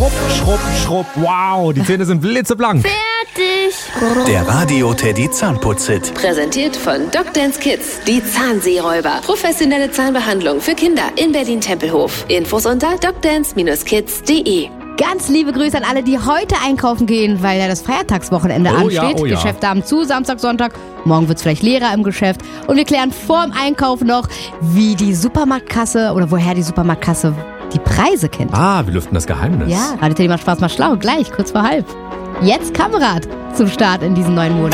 Schrupp, schrupp, schrupp. Wow, die Zähne sind blitzeblank. Fertig. Der Radio-Teddy Zahnputz-Hit. Präsentiert von Dr. Kids, die Zahnseeräuber. Professionelle Zahnbehandlung für Kinder in Berlin-Tempelhof. Infos unter docdance-kids.de. Ganz liebe Grüße an alle, die heute einkaufen gehen, weil ja das Feiertagswochenende ansteht. Oh ja. Geschäfte haben zu, Samstag, Sonntag. Morgen wird es vielleicht leerer im Geschäft. Und wir klären vorm Einkaufen noch, wie die Supermarktkasse oder woher die Supermarktkasse die Preise kennt. Wir lüften das Geheimnis. Ja, Radio Teddy macht Spaß, mal schlau. Gleich, kurz vor halb. Jetzt Kamerad zum Start in diesen neuen Monat.